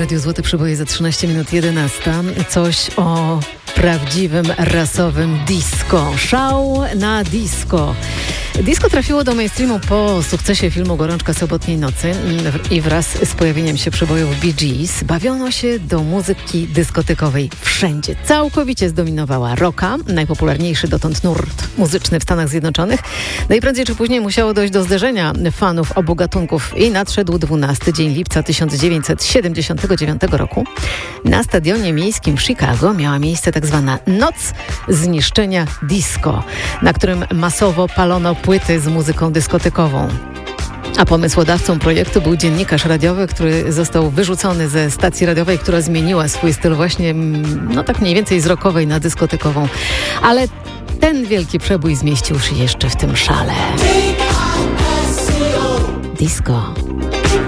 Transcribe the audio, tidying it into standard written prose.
Radiu Złote Przeboje za 13 minut 11. Coś o prawdziwym, rasowym disco. Szał na disco. Disco trafiło do mainstreamu po sukcesie filmu Gorączka sobotniej nocy i wraz z pojawieniem się przebojów Bee Gees bawiono się do muzyki dyskotekowej wszędzie. Całkowicie zdominowała rocka, najpopularniejszy dotąd nurt muzyczny w Stanach Zjednoczonych. No i prędzej czy później musiało dojść do zderzenia fanów obu gatunków i nadszedł 12 dzień lipca 1979 roku. Na stadionie miejskim w Chicago miała miejsce tak zwana Noc Zniszczenia Disco, na którym masowo palono płyty z muzyką dyskotekową. A pomysłodawcą projektu był dziennikarz radiowy, który został wyrzucony ze stacji radiowej, która zmieniła swój styl właśnie, no tak mniej więcej z rockowej na dyskotekową. Ale ten wielki przebój zmieścił się jeszcze w tym szale. Disco.